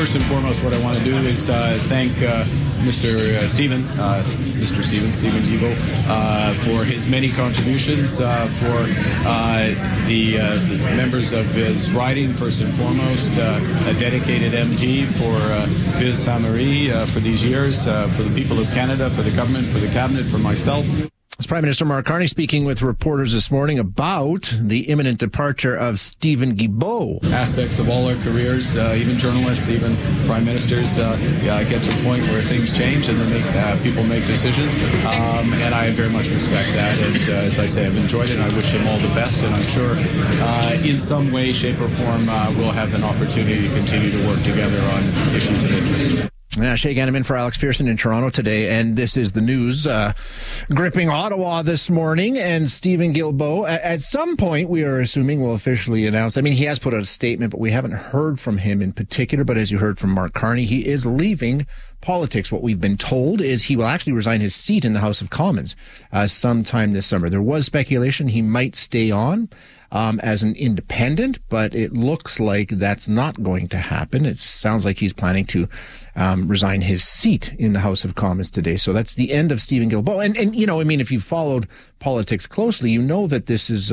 first and foremost, what I want to do is thank Mr. Stephen Guilbeault, for his many contributions, for the members of his riding, first and foremost, a dedicated MP for Ville Sainte-Marie for these years, for the people of Canada, for the government, for the cabinet, for myself. It's Prime Minister Mark Carney speaking with reporters this morning about the imminent departure of Stephen Guilbeault. Aspects of all our careers, even journalists, even prime ministers, get to a point where things change and then people make decisions. And I very much respect that. And as I say, I've enjoyed it. And I wish him all the best. And I'm sure in some way, shape, or form, we'll have an opportunity to continue to work together on issues of interest. Shay Gannon for Alex Pearson in Toronto today, and this is the news gripping Ottawa this morning. And Stephen Guilbeault, at some point, we are assuming, will officially announce. I mean, he has put out a statement, but we haven't heard from him in particular. But as you heard from Mark Carney, he is leaving politics. What we've been told is he will actually resign his seat in the House of Commons sometime this summer. There was speculation he might stay on as an independent, but it looks like that's not going to happen. It sounds like he's planning to resign his seat in the House of Commons today. So that's the end of Stephen Guilbeault. And you know, I mean, if you've followed politics closely, you know that this is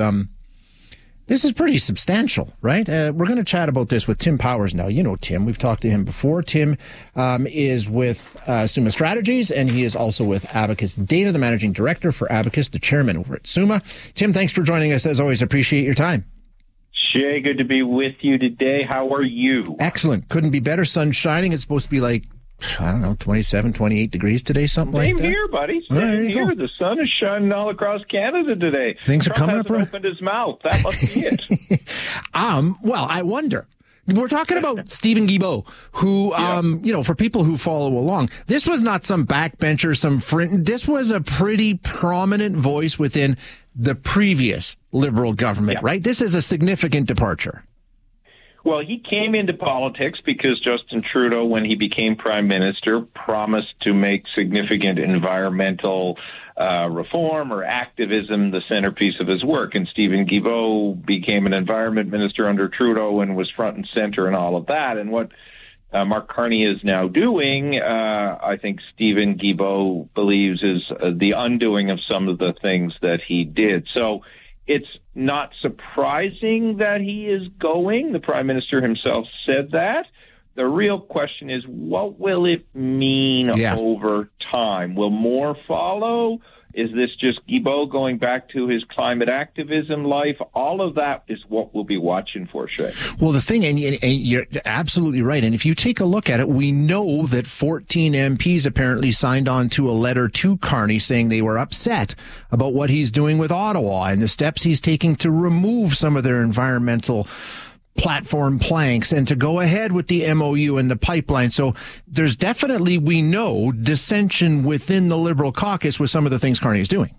pretty substantial, right? We're going to chat about this with Tim Powers now. You know Tim. We've talked to him before. Tim is with Summa Strategies, and he is also with Abacus Data, the managing director for Abacus, the chairman over at Summa. Tim, thanks for joining us. As always, appreciate your time. Shay, good to be with you today. How are you? Excellent. Couldn't be better. Sun shining. It's supposed to be like, I don't know, 27, 28 degrees today, something like that. Same here, buddy. Same here. The sun is shining all across Canada today. Things are coming up. Trump hasn't opened his mouth. That must be it. Well, I wonder. We're talking about Stephen Guilbeault, who, you know, for people who follow along, this was not some backbencher, this was a pretty prominent voice within the previous Liberal government, right? This is a significant departure. Well, he came into politics because Justin Trudeau, when he became prime minister, promised to make significant environmental reform or activism the centerpiece of his work. And Stephen Guilbeault became an environment minister under Trudeau and was front and center in all of that. And what Mark Carney is now doing, I think Stephen Guilbeault believes is the undoing of some of the things that he did. So it's not surprising that he is going. The prime minister himself said that. The real question is, what will it mean over time? Will more follow? Is this just Guilbeault going back to his climate activism life? All of that is what we'll be watching for, Shay. Well, the thing, and you're absolutely right, and if you take a look at it, we know that 14 MPs apparently signed on to a letter to Carney saying they were upset about what he's doing with Ottawa and the steps he's taking to remove some of their environmental platform planks and to go ahead with the MOU and the pipeline. So there's definitely, we know, dissension within the Liberal caucus with some of the things Carney is doing.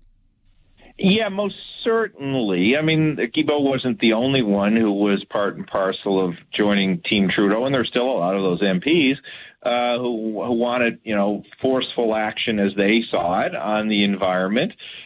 Yeah, most certainly. I mean, Guilbeault wasn't the only one who was part and parcel of joining Team Trudeau, and there's still a lot of those MPs who wanted, forceful action as they saw it on the environment.